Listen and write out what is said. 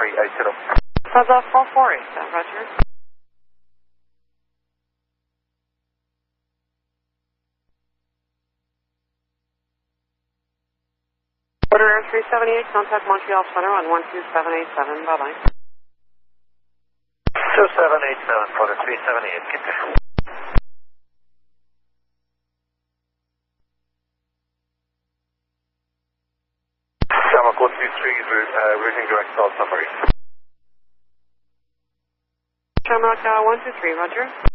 4380. Plaza 448, roger. Order Air 378, contact Montreal Center on 12787, bye-bye. 2787, order 378, get there. Shamrock 123, routing direct south summary. Shamrock 123, roger.